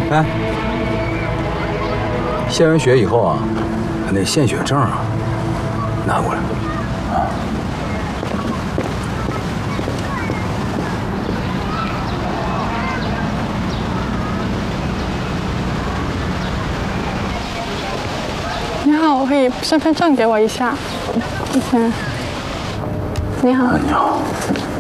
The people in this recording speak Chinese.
哎，献完血以后啊，把那献血证啊拿过来。啊。 你好，我可以身份证给我一下，谢谢。你好。 你好。